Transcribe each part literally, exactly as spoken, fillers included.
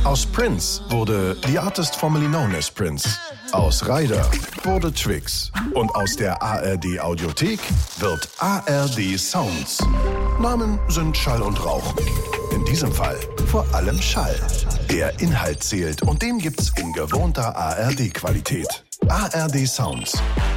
Aus Prince wurde The Artist Formerly Known as Prince. Aus Ryder wurde Twix. Und aus der A R D Audiothek wird A R D Sounds. Namen sind Schall und Rauch. In diesem Fall vor allem Schall. Der Inhalt zählt und den gibt's in gewohnter A R D-Qualität. A R D Sounds.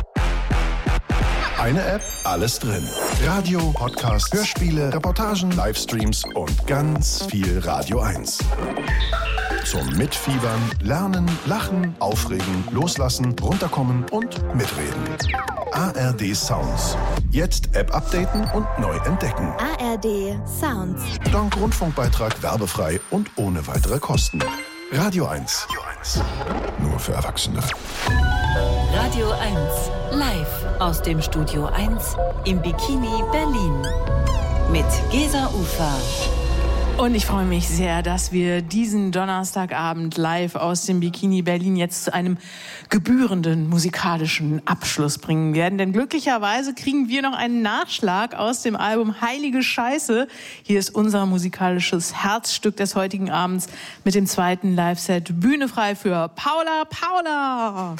Eine App, alles drin. Radio, Podcast, Hörspiele, Reportagen, Livestreams und ganz viel Radio eins. Zum Mitfiebern, Lernen, Lachen, Aufregen, Loslassen, Runterkommen und Mitreden. A R D Sounds. Jetzt App updaten und neu entdecken. A R D Sounds. Dank Rundfunkbeitrag werbefrei und ohne weitere Kosten. Radio eins. Nur für Erwachsene. Radio eins. Live aus dem Studio eins im Bikini Berlin. Mit Gesa Ufer. Und ich freue mich sehr, dass wir diesen Donnerstagabend live aus dem Bikini Berlin jetzt zu einem gebührenden musikalischen Abschluss bringen werden. Denn glücklicherweise kriegen wir noch einen Nachschlag aus dem Album Heilige Scheiße. Hier ist unser musikalisches Herzstück des heutigen Abends mit dem zweiten Live-Set. Bühne frei für Paula Paula.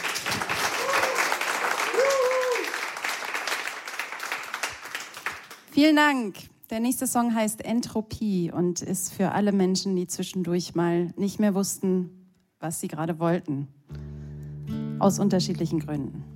Vielen Dank. Der nächste Song heißt Entropie und ist für alle Menschen, die zwischendurch mal nicht mehr wussten, was sie gerade wollten. Aus unterschiedlichen Gründen.